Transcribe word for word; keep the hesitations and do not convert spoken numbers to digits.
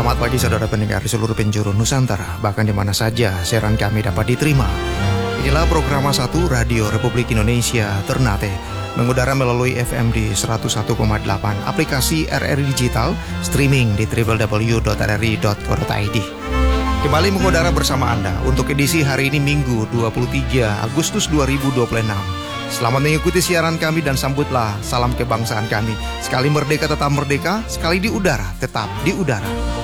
Selamat pagi saudara pendengar di seluruh penjuru Nusantara, bahkan di mana saja siaran kami dapat diterima. Inilah program satu Radio Republik Indonesia Ternate, mengudara melalui F M di seratus satu koma delapan, aplikasi R R I Digital, streaming di w w w titik r r i titik co titik i d. Kembali mengudara bersama Anda untuk edisi hari ini Minggu dua puluh tiga Agustus dua ribu dua puluh enam. Selamat mengikuti siaran kami dan sambutlah salam kebangsaan kami. Sekali merdeka tetap merdeka, sekali di udara tetap di udara.